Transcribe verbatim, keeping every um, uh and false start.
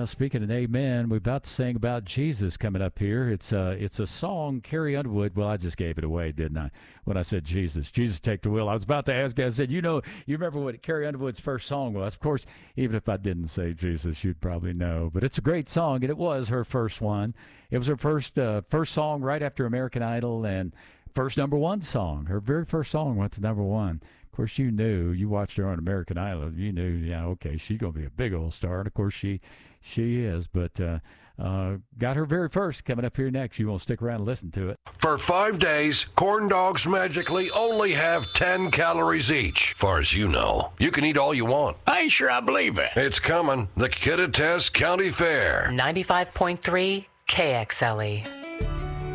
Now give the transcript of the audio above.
speaking of amen, we're about to sing about Jesus coming up here. It's uh, it's a song, Carrie Underwood. Well, I just gave it away, didn't I, when I said Jesus? Jesus, take the wheel. I was about to ask you. I said, you know, you remember what Carrie Underwood's first song was? Of course, even if I didn't say Jesus, you'd probably know. But it's a great song, and it was her first one. It was her first uh, first song right after American Idol, and first number one song. Her very first song went to number one. Of course, you knew. You watched her on American Idol. You knew, yeah, okay, she's going to be a big old star. And, of course, she she is. But uh, uh, got her very first coming up here next. You want to stick around and listen to it. For five days, corn dogs magically only have ten calories each. Far as you know. You can eat all you want. I ain't sure I believe it. It's coming. The Kittitas County Fair. ninety-five point three K X L E.